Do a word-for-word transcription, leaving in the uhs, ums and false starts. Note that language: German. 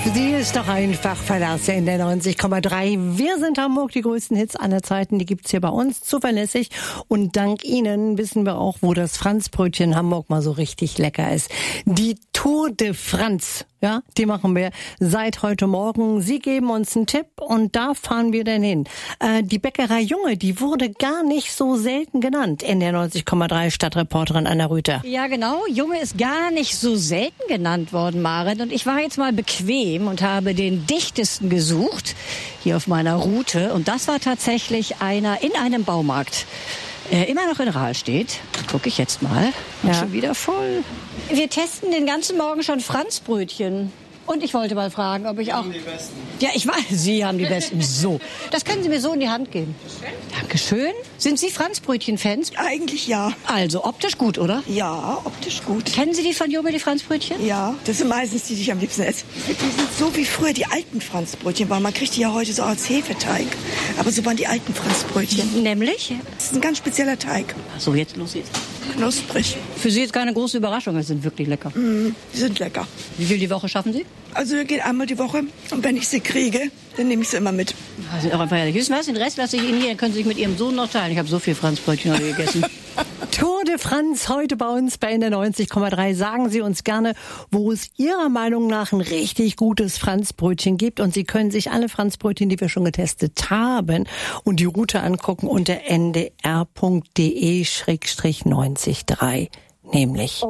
Sie ist doch einfach Verlasse in der neunzig Komma drei. Wir sind Hamburg, die größten Hits aller Zeiten, die gibt's hier bei uns zuverlässig. Und dank Ihnen wissen wir auch, wo das Franzbrötchen Hamburg mal so richtig lecker ist. Die Tour de France, ja, die machen wir seit heute Morgen. Sie geben uns einen Tipp und da fahren wir denn hin. Äh, die Bäckerei Junge, die wurde gar nicht so selten genannt in der neunzig Komma drei Stadtreporterin Anna Rüther. Ja, genau. Junge ist gar nicht so selten genannt worden, Maren. Und ich war jetzt mal bequem und habe den dichtesten gesucht hier auf meiner Route. Und das war tatsächlich einer in einem Baumarkt. Äh, immer noch in Rahl steht. Gucke ich jetzt mal. Ja. Schon wieder voll. Wir testen den ganzen Morgen schon Franzbrötchen. Und ich wollte mal fragen, ob ich auch... Die besten. Ja, ich weiß, Sie haben die besten. So, das können Sie mir so in die Hand geben. Dankeschön. Sind Sie Franzbrötchen-Fans? Eigentlich ja. Also optisch gut, oder? Ja, optisch gut. Kennen Sie die von Junge, die Franzbrötchen? Ja, das sind meistens die, die ich am liebsten esse. Die sind so wie früher die alten Franzbrötchen, weil man kriegt die ja heute so als Hefeteig. Aber so waren die alten Franzbrötchen. Nämlich? Das ist ein ganz spezieller Teig. So, jetzt los jetzt. Knusprig. Für Sie jetzt keine große Überraschung, es sind wirklich lecker. Mm, die sind lecker. Wie viel die Woche schaffen Sie? Also wir gehen einmal die Woche und wenn ich sie kriege, dann nehme ich sie immer mit. Das ist auch einfach ehrlich. Wissen Sie was? Den Rest lasse ich Ihnen hier, dann können Sie sich mit Ihrem Sohn noch teilen. Ich habe so viel Franzbrötchen heute gegessen. Tour de France heute bei uns bei N D R neunzig Komma drei. Sagen Sie uns gerne, wo es Ihrer Meinung nach ein richtig gutes Franzbrötchen gibt. Und Sie können sich alle Franzbrötchen, die wir schon getestet haben, und die Route angucken unter n d r punkt d e neunzig drei. Nämlich...